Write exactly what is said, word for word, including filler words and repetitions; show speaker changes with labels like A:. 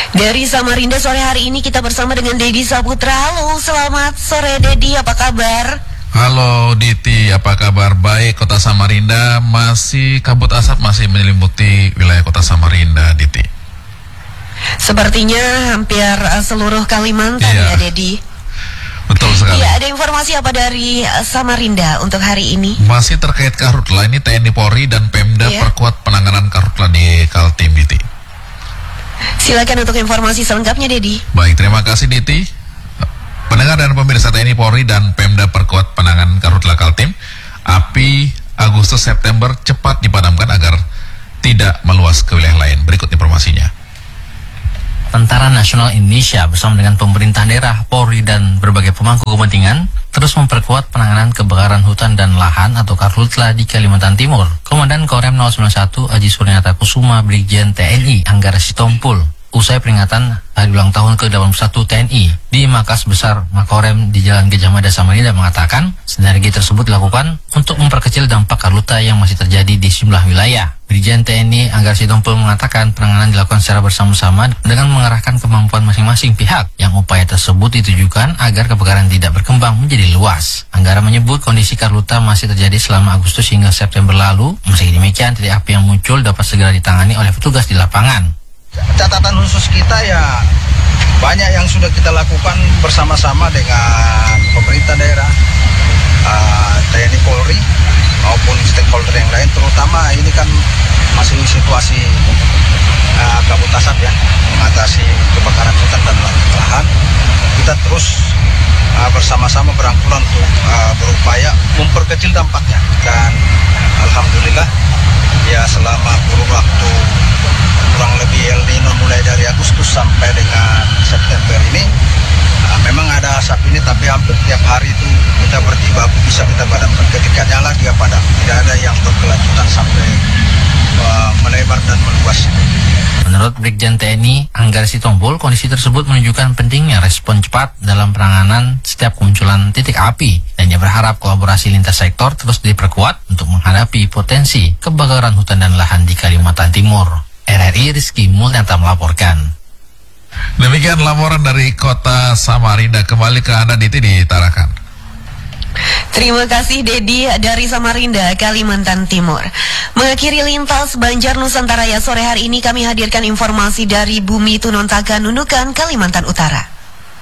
A: Dari Samarinda sore hari ini kita bersama dengan Dedi Saputra. Halo, selamat sore Dedi, apa kabar?
B: Halo Diti, apa kabar? Baik, Kota Samarinda masih kabut asap masih menyelimuti wilayah Kota Samarinda, Diti.
A: Sepertinya hampir uh, seluruh Kalimantan
B: iya.
A: ya Dedi.
B: Betul sekali.
A: Iya, ada informasi apa dari uh, Samarinda untuk hari ini?
B: Masih terkait Karhutla, ini T N I Polri dan Pemda
A: iya.
B: perkuat penanganan Karhutla di Kaltim, Diti.
A: Silakan untuk informasi selengkapnya, Dedi.
B: Baik, terima kasih Diti. Pendengar dan pemirsa T N I Polri dan Pemda perkuat penanganan Karhutla Kaltim. Api Agustus September cepat dipadamkan agar tidak meluas ke wilayah lain. Berikut informasinya.
C: Tentara Nasional Indonesia bersama dengan pemerintah daerah, Polri dan berbagai pemangku kepentingan terus memperkuat penanganan kebakaran hutan dan lahan atau Karhutla di Kalimantan Timur. Komandan Korem nol sembilan satu Aji Suryata Kusuma Brigjen T N I Anggara Sitompul usai peringatan hari ulang tahun ke delapan puluh satu T N I di Markas Besar Makorem di Jalan Gajah Mada Samarinda mengatakan sinergi tersebut dilakukan untuk memperkecil dampak Karhutla yang masih terjadi di sejumlah wilayah. Brigjen T N I Anggara Sitompul mengatakan penanganan dilakukan secara bersama-sama dengan mengerahkan kemampuan masing-masing pihak yang upaya tersebut ditujukan agar kebakaran tidak berkembang menjadi luas. Anggara menyebut kondisi Karhutla masih terjadi selama Agustus hingga September lalu. Meski demikian, titik api yang muncul dapat segera ditangani oleh petugas di lapangan.
D: Catatan khusus kita ya banyak yang sudah kita lakukan bersama-sama dengan pemerintah daerah, uh, T N I Polri maupun stakeholder yang lain, terutama ini kan masih situasi uh, kabut asap ya, mengatasi kebakaran hutan dan lahan. Kita terus uh, bersama-sama berangkulan untuk uh, berupaya memperkecil dampaknya, dan alhamdulillah ya selama kurun waktu kurang lebih El Nino mulai dari Agustus sampai dengan September ini uh, memang ada asap ini, tapi hampir tiap hari itu kita berjibaku bisa kita padamkan. Ketika nyala dia padam, tidak ada yang berkelanjutan sampai uh, melebar dan meluas.
C: Menurut Brigjen T N I Anggara Sitompul, kondisi tersebut menunjukkan pentingnya respon cepat dalam penanganan setiap kemunculan titik api, dan ia berharap kolaborasi lintas sektor terus diperkuat untuk menghadapi potensi kebakaran hutan dan lahan di Kalimantan Timur. R R I Rizky Mulyanto melaporkan.
B: Demikian laporan dari Kota Samarinda. Kembali ke Anda Diti di Tarakan.
A: Terima kasih Dedi dari Samarinda, Kalimantan Timur. Mengakhiri lintas Banjar Nusantara ya sore hari ini kami hadirkan informasi dari Bumi Tunontaka Nunukan, Kalimantan Utara.